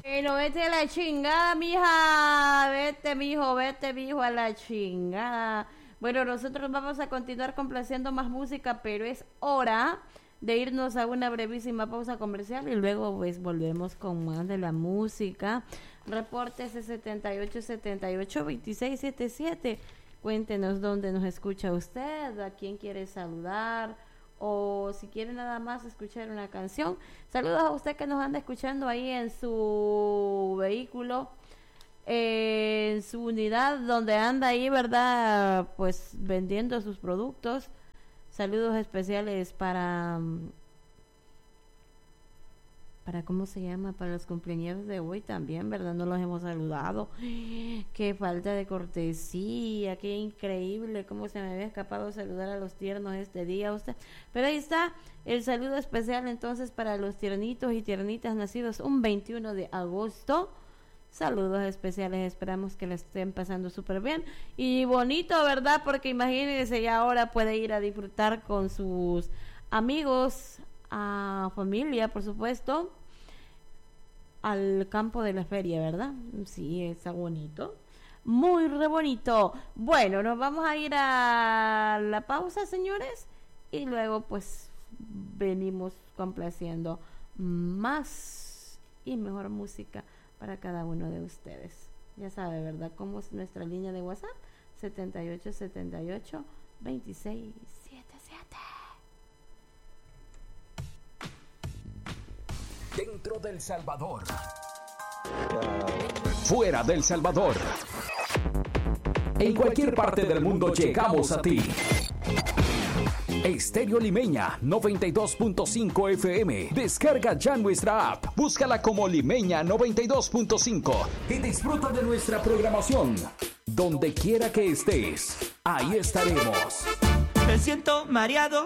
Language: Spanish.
No, vete a la chingada, mija. Vete, mijo, a la chingada. Bueno, nosotros vamos a continuar complaciendo más música, pero es hora de irnos a una brevísima pausa comercial y luego pues volvemos con más de la música. Repórtese 7878-2677. Cuéntenos dónde nos escucha usted, a quién quiere saludar, o si quiere nada más escuchar una canción. Saludos a usted que nos anda escuchando ahí en su vehículo, en su unidad donde anda ahí, ¿verdad? Pues vendiendo sus productos. Saludos especiales para ¿cómo se llama? Para los cumpleaños de hoy también, ¿verdad? No los hemos saludado. Qué falta de cortesía, qué increíble, cómo se me había escapado saludar a los tiernos este día usted. Pero ahí está el saludo especial entonces para los tiernitos y tiernitas nacidos un 21 de agosto. Saludos especiales, esperamos que la estén pasando súper bien y bonito, ¿verdad? Porque imagínense, ya ahora puede ir a disfrutar con sus amigos, a familia, por supuesto, al campo de la feria, ¿verdad? Sí, está bonito, muy re bonito. Bueno, nos vamos a ir a la pausa, señores, y luego pues venimos complaciendo más y mejor música para cada uno de ustedes. Ya sabe, ¿verdad? Cómo es nuestra línea de WhatsApp: 7878-2677. Dentro del Salvador. Fuera del Salvador. En cualquier parte del mundo llegamos a ti. Estéreo Limeña 92.5 FM. Descarga ya nuestra app. Búscala como Limeña 92.5 y disfruta de nuestra programación. Donde quiera que estés, ahí estaremos. Me siento mareado.